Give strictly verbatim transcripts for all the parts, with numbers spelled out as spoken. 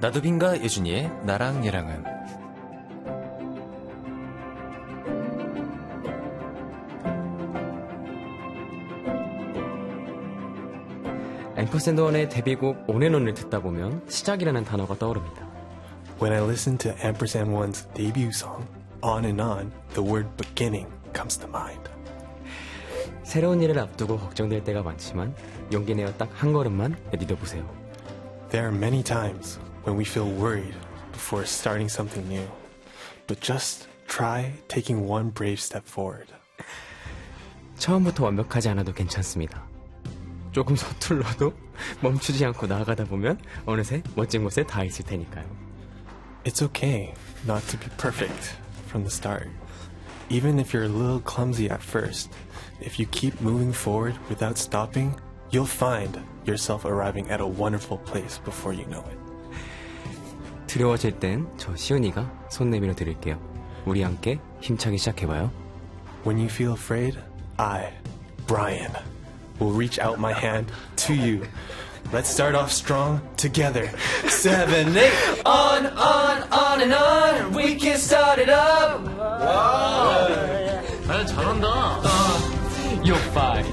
나도빈과 예준이의 나랑 얘랑은. 앰퍼샌드원의 데뷔곡 온앤온을 듣다 보면 시작이라는 단어가 떠오릅니다. When I listen to Ampersand One's debut song, On and On, the word beginning comes to mind. 새로운 일을 앞두고 걱정될 때가 많지만 용기 내어 딱 한 걸음만 내딛어보세요. There are many times when we feel worried before starting something new. But just try taking one brave step forward. 처음부터 완벽하지 않아도 괜찮습니다. 조금 서툴러도 멈추지 않고 나아가다 보면 어느새 멋진 곳에 다 있을 테니까요. It's okay not to be perfect from the start. Even if you're a little clumsy at first, if you keep moving forward without stopping, you'll find yourself arriving at a wonderful place before you know it. 두려워질 땐 저 시은이가 손 내밀어 드릴게요. 우리 함께 힘차게 시작해봐요. When you feel afraid, I, Brian, will reach out my hand to you. Let's start off strong together. Seven, eight. On, on, on and on. We can start it up. 와, 아, 잘한다. You're fine.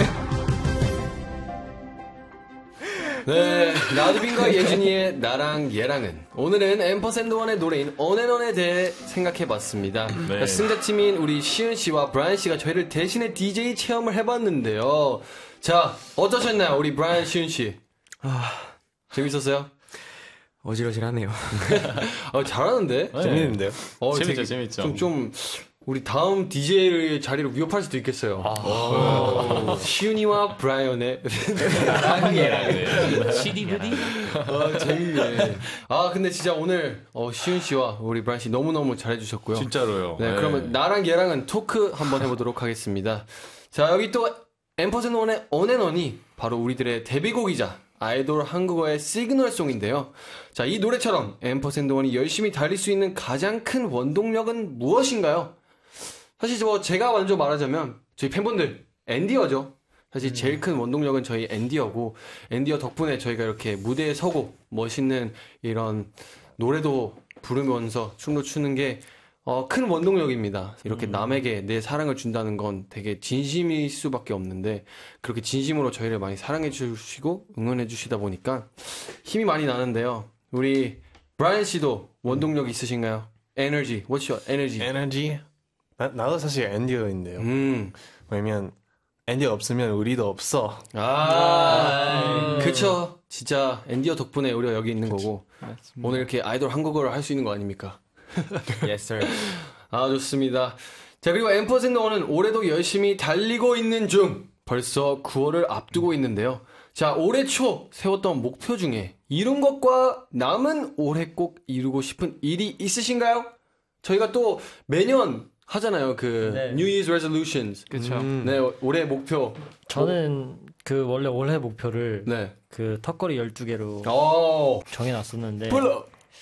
네, 나도빈과 예준이의 나랑 얘랑은 오늘은 앰퍼샌드원의 노래인 온앤온에 대해 생각해봤습니다. 네. 승자팀인 우리 시은 씨와 브라이언 씨가 저희를 대신해 디제이 체험을 해봤는데요. 자, 어떠셨나요, 우리 브라이언, 시은 씨? 아, 재밌었어요? 어지러지하네요. 아, 잘하는데? 네. 재밌는데요? 어, 재밌죠, 되게 재밌죠. 좀, 좀 우리 다음 디제이의 자리를 위협할 수도 있겠어요. 아, 시윤이와 브라이언의 나랑 얘랑. 시디부디? 아, 재밌네. 아, 근데 진짜 오늘 어, 시윤 씨와 우리 브라이언 씨 너무너무 잘해주셨고요. 진짜로요. 네, 네. 그러면 나랑 얘랑은 토크 한번 해보도록 하겠습니다. 자, 여기 또 앰퍼샌드원의 온앤온이 바로 우리들의 데뷔곡이자 아이돌 한국어의 시그널송인데요. 자, 이 노래처럼 앰퍼샌드원이 열심히 달릴 수 있는 가장 큰 원동력은 무엇인가요? 사실 뭐 제가 먼저 말하자면 저희 팬분들 엔디어죠. 사실 제일 큰 원동력은 저희 엔디어고, 엔디어 덕분에 저희가 이렇게 무대에 서고 멋있는 이런 노래도 부르면서 춤도 추는 게 어, 큰 원동력입니다. 이렇게 남에게 내 사랑을 준다는 건 되게 진심일 수밖에 없는데, 그렇게 진심으로 저희를 많이 사랑해 주시고 응원해 주시다 보니까 힘이 많이 나는데요. 우리 브라이언 씨도 원동력 있으신가요? 에너지, what's your energy? 에너지? 나, 나도 사실 엔디어인데요. 음. 왜냐면 엔디어 없으면 우리도 없어. 아, 그쵸. 진짜 엔디어 덕분에 우리가 여기 있는 거고, 맞습니다. 오늘 이렇게 아이돌 한국어를 할 수 있는 거 아닙니까? Yes, sir. 아, 좋습니다. 자, 그리고 앰퍼샌드원은 올해도 열심히 달리고 있는 중. 벌써 구월을 앞두고 있는데요. 자, 올해 초 세웠던 목표 중에 이룬 것과 남은 올해 꼭 이루고 싶은 일이 있으신가요? 저희가 또 매년 하잖아요. 그 네. New Year's Resolutions. 그쵸. 음. 네, 올해 목표. 저는 그 원래 올해 목표를 네. 그 턱걸이 열두 개로 어, 정해놨었는데 불러.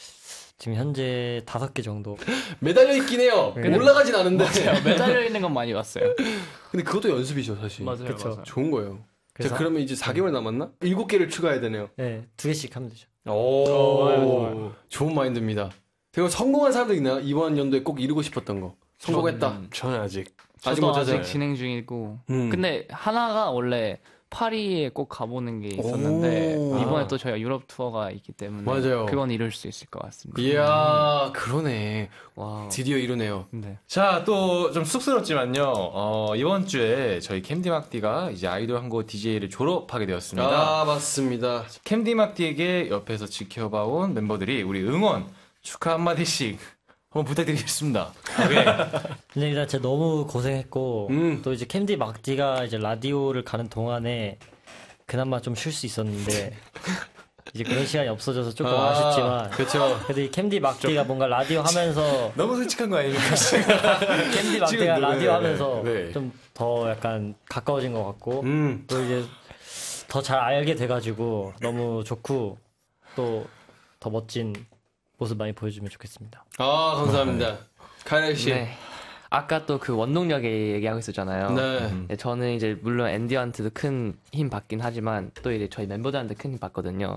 지금 현재 다섯 개 정도. 매달려 있긴 해요. 네. 올라가진 않은데. 매달려 있는 건 많이 봤어요. 근데 그것도 연습이죠, 사실. 맞아요, 그쵸. 맞아요. 좋은 거예요. 그래서 자, 그러면 이제 사 개월 남았나? 일곱 개를 추가해야 되네요. 네, 두 개씩 하면 되죠. 오, 좋아요, 좋아요. 좋은 마인드입니다. 그리고 성공한 사람도 있나요? 이번 연도에 꼭 이루고 싶었던 거. 성공했다. 저는- 저는 아직 아직 저도 못하잖아요. 아직 진행 중이고. 음. 근데 하나가 원래 파리에 꼭 가보는 게 있었는데 오. 이번에 아. 또 저희가 유럽 투어가 있기 때문에 맞아요. 그건 이룰 수 있을 것 같습니다. 이야, 그러네. 와. 드디어 이루네요. 네. 자, 또 좀 쑥스럽지만요. 어, 이번 주에 저희 캔디막디가 이제 아이돌 한국어 디제이를 졸업하게 되었습니다. 아, 맞습니다. 캔디막디에게 옆에서 지켜봐온 멤버들이 우리 응원, 축하 한마디씩 한번 부탁드리겠습니다. 오케이. 근데 일단 제가 너무 고생했고 음. 또 이제 캔디 막디가 이제 라디오를 가는 동안에 그나마 좀 쉴 수 있었는데 이제 그런 시간이 없어져서 조금 아, 아, 쉽지만 그쵸. 그래도 이 캔디 막디가 뭔가 라디오 하면서 너무 솔직한 거 아닙니까? 캔디 막디가 지금 라디오 네, 하면서 네. 좀 더 약간 가까워진 것 같고 음. 또 이제 더 잘 알게 돼가지고 너무 좋고 또 더 멋진 모습 많이 보여주면 좋겠습니다. 아, 감사합니다. 카이라 씨. 네. 아까 또 그 원동력에 얘기하고 있었잖아요. 네. 네, 저는 이제 물론 앤디한테도 큰 힘 받긴 하지만 또 이제 저희 멤버들한테 큰 힘 받거든요.